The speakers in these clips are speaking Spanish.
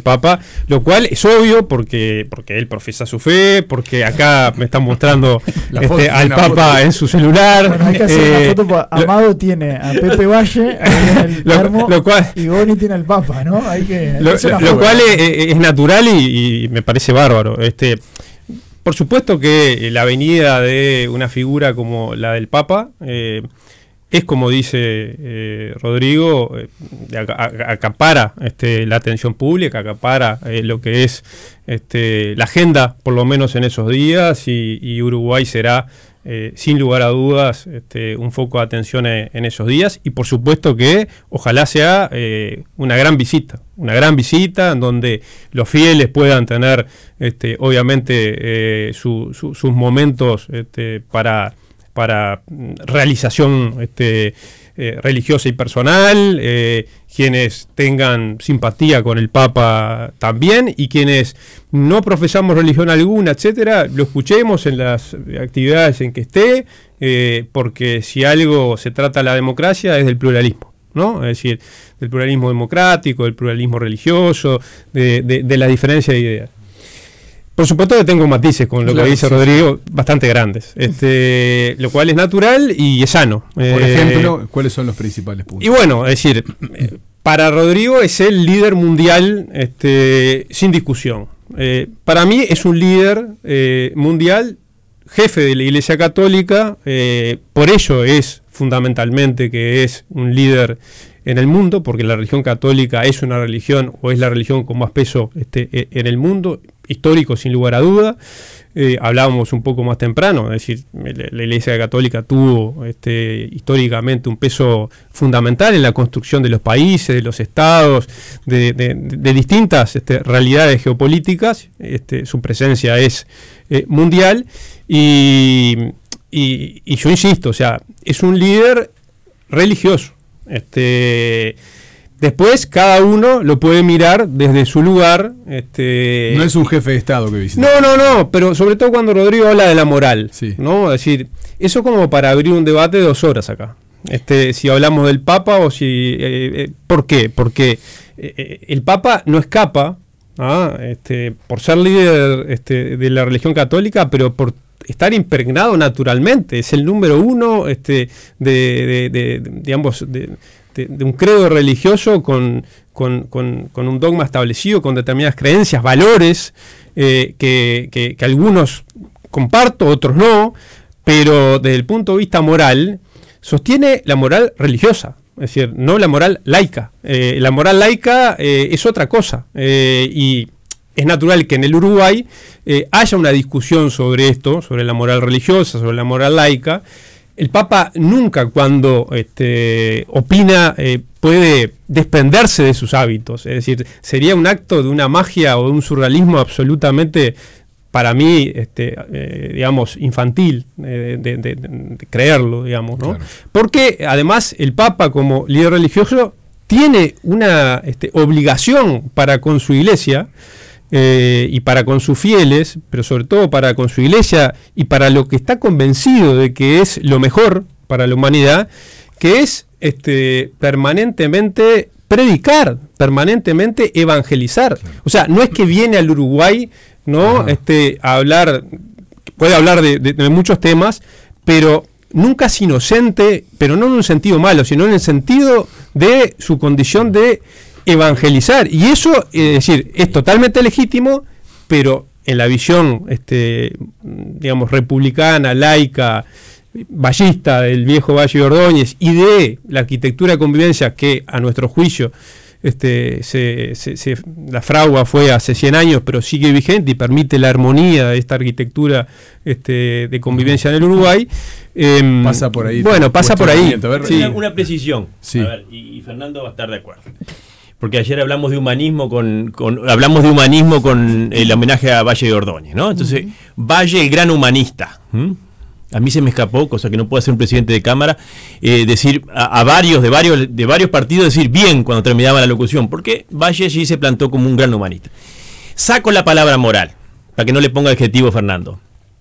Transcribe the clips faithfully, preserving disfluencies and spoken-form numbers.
Papa, lo cual es obvio porque, porque él profesa su fe, porque acá me están mostrando este, al Papa foto en su celular. Bueno, hay que hacer eh, una foto. Amado lo, tiene a Pepe Valle ahí en el termo, lo, lo cual, y Boni tiene al Papa, ¿no? Hay que lo, lo, lo cual es, es natural y, y me parece bárbaro. Este, por supuesto que la venida de una figura como la del Papa eh, es, como dice eh, Rodrigo, eh, acapara este, la atención pública, acapara eh, lo que es este, la agenda, por lo menos en esos días, y, y Uruguay será, eh, sin lugar a dudas, este, un foco de atención en, en esos días, y por supuesto que ojalá sea eh, una gran visita, una gran visita en donde los fieles puedan tener, este, obviamente, eh, su, su, sus momentos este, para... para realización este, eh, religiosa y personal, eh, quienes tengan simpatía con el Papa también, y quienes no profesamos religión alguna, etcétera, lo escuchemos en las actividades en que esté, eh, porque si algo se trata la democracia es del pluralismo, ¿no? Es decir, del pluralismo democrático, del pluralismo religioso, de, de, de la diferencia de ideas. Por supuesto que tengo matices con lo claro, que dice sí, Rodrigo, sí. bastante grandes, este, lo cual es natural y es sano. Por eh, ejemplo, ¿cuáles son los principales puntos? Y bueno, es decir, para Rodrigo es el líder mundial este, sin discusión. Eh, para mí es un líder eh, mundial, jefe de la Iglesia Católica, eh, por ello es fundamentalmente que es un líder en el mundo, porque la religión católica es una religión, o es la religión con más peso este, en el mundo, histórico sin lugar a duda. Eh, hablábamos un poco más temprano, es decir, la Iglesia Católica tuvo este, históricamente un peso fundamental en la construcción de los países, de los estados, de, de, de distintas este, realidades geopolíticas. Este, su presencia es eh, mundial y, y, y yo insisto, o sea, es un líder religioso. Este, después cada uno lo puede mirar desde su lugar. Este, no es un jefe de Estado que visita. No, no, no, pero sobre todo cuando Rodrigo habla de la moral, sí. ¿no? Es decir, eso como para abrir un debate de dos horas acá. Este, si hablamos del Papa o si... Eh, eh, ¿Por qué? Porque eh, el Papa no escapa, ¿ah? este, por ser líder este, de la religión católica, pero por estar impregnado naturalmente, es el número uno este, de, de, de, de, digamos, de, de, de un credo religioso con, con, con, con un dogma establecido, con determinadas creencias, valores, eh, que, que, que algunos comparto, otros no, pero desde el punto de vista moral, sostiene la moral religiosa, es decir, no la moral laica. Eh, la moral laica eh, es otra cosa, eh, y es natural que en el Uruguay eh, haya una discusión sobre esto, sobre la moral religiosa, sobre la moral laica. El Papa nunca, cuando este, opina, eh, puede desprenderse de sus hábitos. Es decir, sería un acto de una magia o de un surrealismo absolutamente, para mí, este, eh, digamos, infantil, eh, de, de, de creerlo, digamos, ¿no? Claro. Porque, además, el Papa, como líder religioso, tiene una este, obligación para con su iglesia, Eh, y para con sus fieles, pero sobre todo para con su iglesia y para lo que está convencido de que es lo mejor para la humanidad, que es este, permanentemente predicar, permanentemente evangelizar. O sea, no es que viene al Uruguay, ¿no? Este, a hablar, puede hablar de, de, de muchos temas, pero nunca es inocente, pero no en un sentido malo, sino en el sentido de su condición de evangelizar, y eso es decir, es totalmente legítimo, pero en la visión este, digamos, republicana, laica, vallista del viejo Valle de Ordóñez y de la arquitectura de convivencia que a nuestro juicio este, se, se, se, la fragua fue hace cien años, pero sigue vigente y permite la armonía de esta arquitectura este, de convivencia en el Uruguay. Eh, pasa por ahí. Bueno, pasa por ahí. A ver, sí. una, una precisión. Sí. A ver, y, y Fernando va a estar de acuerdo. Porque ayer hablamos de humanismo con, con hablamos de humanismo con el homenaje a Valle de Ordóñez, ¿no? Entonces, uh-huh. Valle, el gran humanista. ¿Mm? A mí se me escapó, cosa que no puede hacer un presidente de Cámara, eh, decir a, a varios de varios de varios partidos decir bien cuando terminaba la locución, porque Valle sí se plantó como un gran humanista. Saco la palabra moral, para que no le ponga adjetivo Fernando.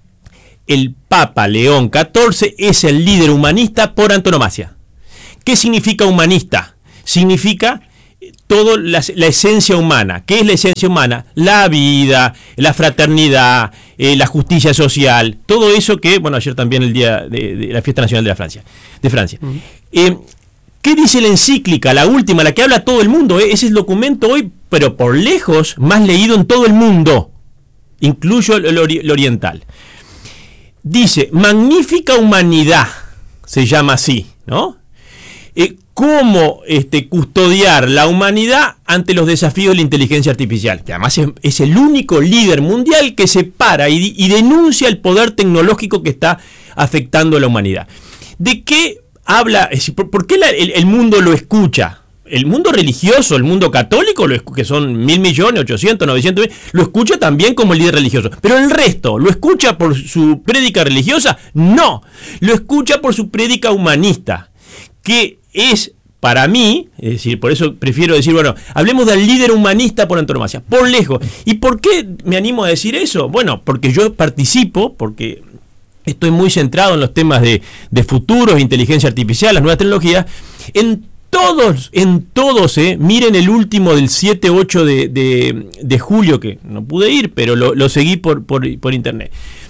El Papa León catorce es el líder humanista por antonomasia. ¿Qué significa humanista? Significa todo la, la esencia humana. ¿Qué es la esencia humana? La vida, la fraternidad, eh, la justicia social, todo eso que, bueno, ayer también el día de, de la Fiesta Nacional de la Francia, de Francia. Uh-huh. eh, ¿Qué dice la encíclica, la última, la que habla todo el mundo? Eh? Ese es el documento hoy, pero por lejos, más leído en todo el mundo, incluyo el, el, el oriental. Dice, magnífica humanidad, se llama así, ¿no? Eh, cómo este, custodiar la humanidad ante los desafíos de la inteligencia artificial, que además es, es el único líder mundial que se para y, y denuncia el poder tecnológico que está afectando a la humanidad. ¿De qué habla? ¿Por, por qué la, el, el mundo lo escucha? El mundo religioso, el mundo católico, lo, que son mil millones, ochocientos, novecientos, lo escucha también como líder religioso. Pero el resto, ¿lo escucha por su prédica religiosa? No, lo escucha por su prédica humanista, que es, para mí, es decir, por eso prefiero decir, bueno, hablemos del líder humanista por antonomasia, por lejos. ¿Y por qué me animo a decir eso? Bueno, porque yo participo, porque estoy muy centrado en los temas de, de futuros, inteligencia artificial, las nuevas tecnologías, en todos, en todos, eh, miren el último del siete ocho de, de, de julio, que no pude ir, pero lo, lo seguí por, por, por internet.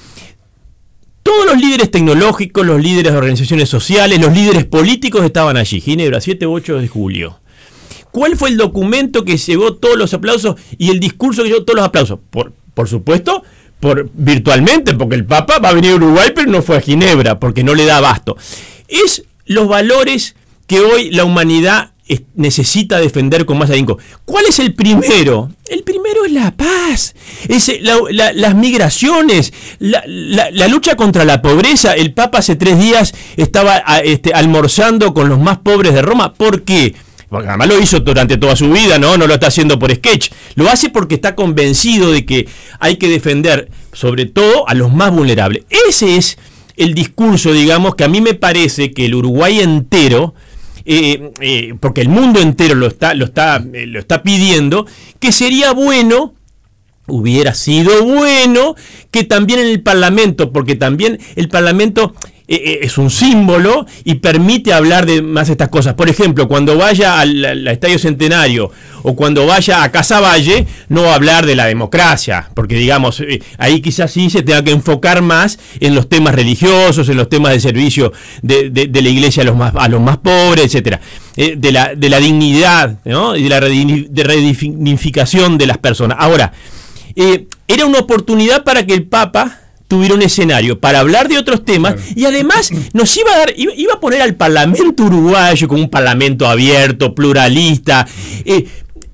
Todos los líderes tecnológicos, los líderes de organizaciones sociales, los líderes políticos estaban allí, Ginebra, siete ocho de julio. ¿Cuál fue el documento que llevó todos los aplausos y el discurso que llevó todos los aplausos? Por, por supuesto, por, virtualmente, porque el Papa va a venir a Uruguay, pero no fue a Ginebra, porque no le da abasto. Es los valores que hoy la humanidad es, necesita defender con más ahínco. ¿Cuál es el primero? El primero es la paz, es la, la, las migraciones, la, la, la lucha contra la pobreza. El Papa hace tres días estaba a, este, almorzando con los más pobres de Roma. ¿Por qué? Porque además lo hizo durante toda su vida, ¿no? No lo está haciendo por sketch. Lo hace porque está convencido de que hay que defender, sobre todo, a los más vulnerables. Ese es el discurso, digamos, que a mí me parece que el Uruguay entero, Eh, eh, porque el mundo entero lo está, lo está, eh, lo está pidiendo, que sería bueno, hubiera sido bueno, que también en el Parlamento, porque también el Parlamento eh, eh, es un símbolo y permite hablar de más estas cosas. Por ejemplo, cuando vaya al, al Estadio Centenario o cuando vaya a Casa Valle, no hablar de la democracia, porque digamos, eh, ahí quizás sí se tenga que enfocar más en los temas religiosos, en los temas de servicio de, de, de la iglesia a los más, a los más pobres, etcétera, eh, de, la, de la dignidad, ¿no? Y de la redignificación de las personas. Ahora, eh, era una oportunidad para que el Papa tuviera un escenario para hablar de otros temas, claro. Y además nos iba a dar, iba, iba a poner al Parlamento uruguayo como un parlamento abierto, pluralista, eh,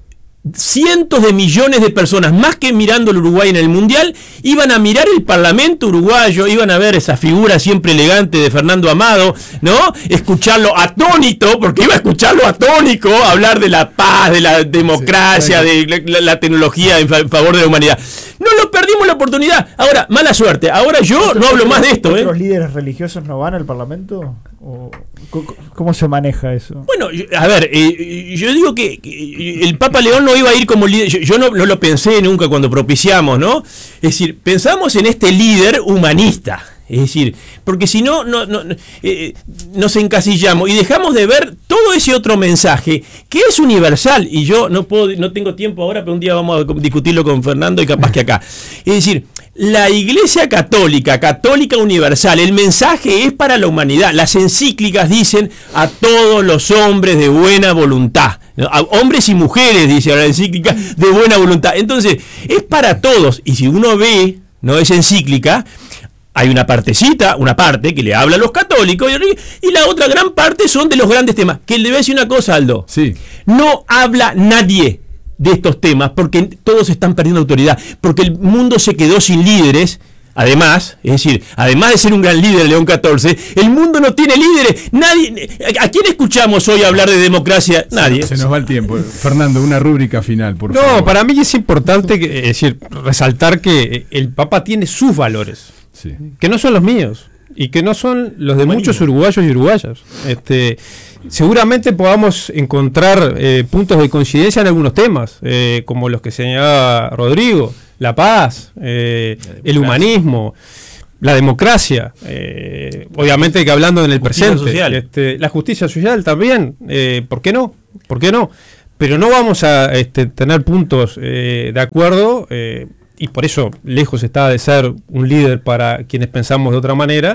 cientos de millones de personas, más que mirando el Uruguay en el Mundial, iban a mirar el Parlamento uruguayo, iban a ver esa figura siempre elegante de Fernando Amado, ¿no? Escucharlo atónito, porque iba a escucharlo atónico, hablar de la paz, de la democracia, sí, de la, la tecnología en favor de la humanidad. No lo perdimos la oportunidad. Ahora, mala suerte. Ahora yo no hablo más de esto. ¿Otros ¿eh? líderes religiosos no van al Parlamento? ¿O cómo se maneja eso? Bueno, a ver, eh, yo digo que, que el Papa León no iba a ir como líder. Yo, yo no, no lo pensé nunca cuando propiciamos, ¿no? Es decir, pensamos en este líder humanista. Es decir, porque si no, no, no eh, nos encasillamos y dejamos de ver todo ese otro mensaje que es universal. Y yo no puedo, no tengo tiempo ahora, pero un día vamos a discutirlo con Fernando y capaz que acá. Es decir, la Iglesia Católica, Católica Universal, el mensaje es para la humanidad. Las encíclicas dicen a todos los hombres de buena voluntad. A hombres y mujeres, dice la encíclica, de buena voluntad. Entonces, es para todos. Y si uno ve, no esa encíclica, hay una partecita, una parte que le habla a los católicos y la otra gran parte son de los grandes temas. Que le voy a decir una cosa, Aldo. Sí. No habla nadie de estos temas porque todos están perdiendo autoridad, porque el mundo se quedó sin líderes. Además, es decir, además de ser un gran líder, León catorce, el mundo no tiene líderes. Nadie. ¿A quién escuchamos hoy hablar de democracia? Nadie. Se nos va el tiempo. Fernando, una rúbrica final, por no, favor. No, para mí es importante que, es decir, resaltar que el Papa tiene sus valores, sí, que no son los míos y que no son los de muchos uruguayos y uruguayas. Este, seguramente podamos encontrar eh, puntos de coincidencia en algunos temas, eh, como los que señalaba Rodrigo. La paz, eh, la el humanismo, la democracia, eh, obviamente que hablando en el justicia presente, social. Este, la justicia social también, eh, ¿por qué no? ¿Por qué no? pero no vamos a este, tener puntos eh, de acuerdo, eh, y por eso lejos está de ser un líder para quienes pensamos de otra manera,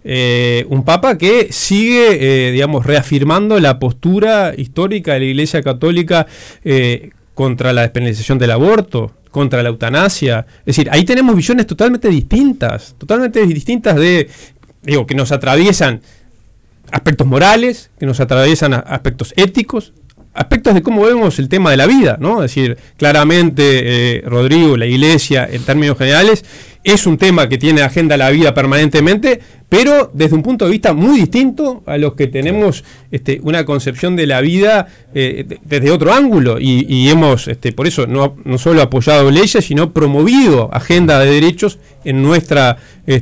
eh, un papa que sigue, eh, digamos, reafirmando la postura histórica de la Iglesia Católica eh, contra la despenalización del aborto, contra la eutanasia. Es decir, ahí tenemos visiones totalmente distintas, totalmente distintas de, digo, que nos atraviesan aspectos morales, que nos atraviesan aspectos éticos, aspectos de cómo vemos el tema de la vida, ¿no? Es decir, claramente, eh, Rodrigo, la Iglesia, en términos generales, es un tema que tiene agenda la vida permanentemente, pero desde un punto de vista muy distinto a los que tenemos este, una concepción de la vida eh, de, desde otro ángulo, y, y hemos, este, por eso, no, no solo apoyado leyes, sino promovido agenda de derechos en nuestra,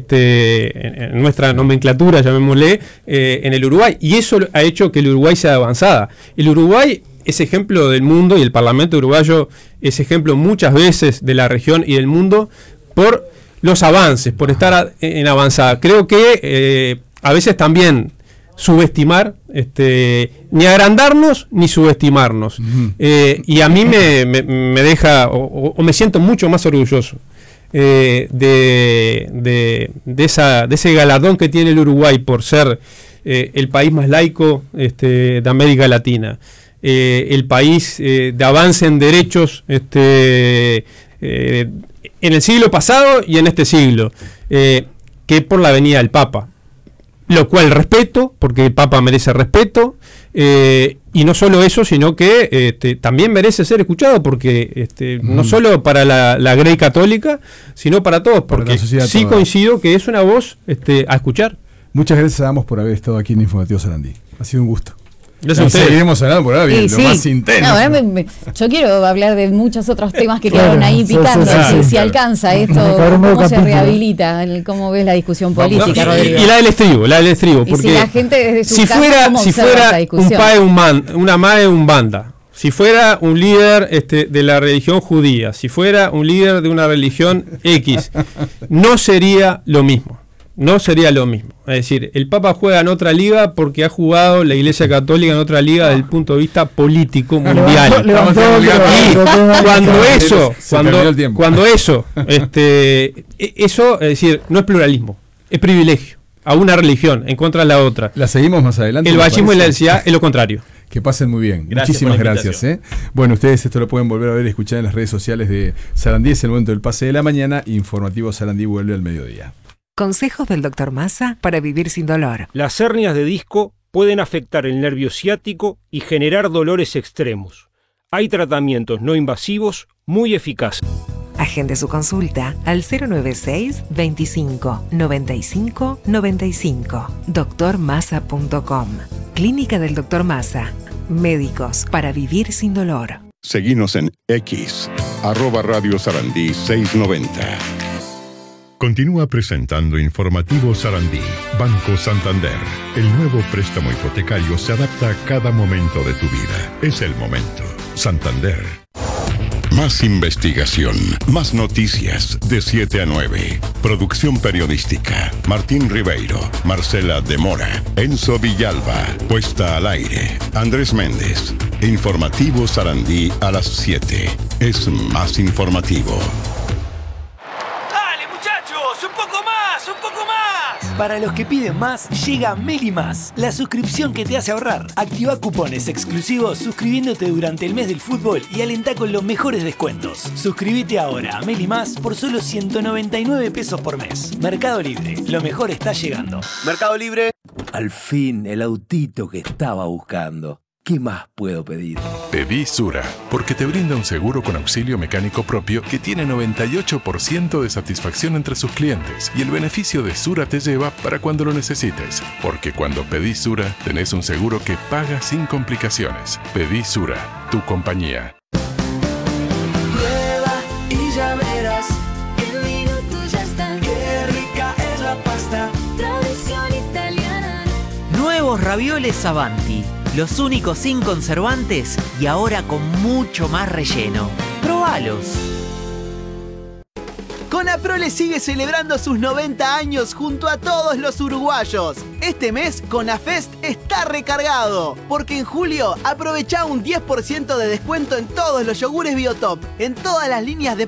este, en, en nuestra nomenclatura, llamémosle, eh, en el Uruguay, y eso ha hecho que el Uruguay sea avanzada. El Uruguay es ejemplo del mundo, y el Parlamento uruguayo es ejemplo muchas veces de la región y del mundo, por los avances, por estar a, en avanzada. Creo que eh, a veces también subestimar, este, ni agrandarnos ni subestimarnos. Uh-huh. Eh, y a mí me, me, me deja, o, o me siento mucho más orgulloso eh, de, de, de, esa, de ese galardón que tiene el Uruguay por ser eh, el país más laico este, de América Latina, eh, el país eh, de avance en derechos este, eh, en el siglo pasado y en este siglo, eh, que por la venida del Papa, lo cual respeto, porque el Papa merece respeto, eh, y no solo eso, sino que este, también merece ser escuchado, porque este, mm. no solo para la, la Grey católica, sino para todos, porque para sí toda. Coincido que es una voz este, a escuchar. Muchas gracias a ambos por haber estado aquí en Informativo Sarandí. Ha sido un gusto. Gracias no, seguiremos hablando por ahora, bien, sí, lo sí. más intenso. No, me, me, yo quiero hablar de muchos otros temas que quedaron ahí picando. Sí, sí, sí, si, sí, si alcanza esto, cómo capítulo. se rehabilita, cómo ves la discusión política, no, Rodrigo. Y, y la del estribo, la del estribo. Porque y si la gente desde su si casa, fuera, ¿cómo si fuera un pae, un man, una mae, un banda, si fuera un líder este, de la religión judía, si fuera un líder de una religión X, no sería lo mismo. No sería lo mismo. Es decir, el Papa juega en otra liga porque ha jugado la Iglesia Católica en otra liga desde el punto de vista político mundial. Y cuando eso, cuando, cuando eso, este, eso, es decir, no es pluralismo, es privilegio a una religión en contra de la otra. La seguimos más adelante. El vallismo y la densidad es lo contrario. Que pasen muy bien. Gracias. Muchísimas gracias. ¿eh? Bueno, ustedes esto lo pueden volver a ver y escuchar en las redes sociales de Sarandí. Es el momento del pase de la mañana. Informativo Sarandí vuelve al mediodía. Consejos del doctor Massa para vivir sin dolor. Las hernias de disco pueden afectar el nervio ciático y generar dolores extremos. Hay tratamientos no invasivos muy eficaces. Agende su consulta al cero nueve seis, veinticinco, noventa y cinco, noventa y cinco. doctor massa punto com. Clínica del doctor Massa. Médicos para vivir sin dolor. Seguinos en X, arroba Radio Sarandí seiscientos noventa. Continúa presentando Informativo Sarandí. Banco Santander. El nuevo préstamo hipotecario se adapta a cada momento de tu vida. Es el momento. Santander. Más investigación, más noticias de siete a nueve. Producción periodística. Martín Ribeiro, Marcela de Mora, Enzo Villalba. Puesta al aire. Andrés Méndez. Informativo Sarandí a las siete. Es más informativo. Para los que piden más, llega Meli Más, la suscripción que te hace ahorrar. Activa cupones exclusivos suscribiéndote durante el mes del fútbol y alentá con los mejores descuentos. Suscríbete ahora a Meli Más por solo ciento noventa y nueve pesos por mes. Mercado Libre, lo mejor está llegando. Mercado Libre. Al fin, el autito que estaba buscando. ¿Qué más puedo pedir? Pedí Sura, porque te brinda un seguro con auxilio mecánico propio que tiene noventa y ocho por ciento de satisfacción entre sus clientes, y el beneficio de Sura te lleva para cuando lo necesites, porque cuando pedís Sura tenés un seguro que paga sin complicaciones. Pedí Sura, tu compañía. Prueba y ya verás, en minutos ya está. Qué rica es la pasta, tradición italiana. Nuevos ravioles Avanti. Los únicos sin conservantes y ahora con mucho más relleno. ¡Probalos! Conaprole sigue celebrando sus noventa años junto a todos los uruguayos. Este mes, Conafest está recargado, porque en julio aprovecha un diez por ciento de descuento en todos los yogures Biotop, en todas las líneas de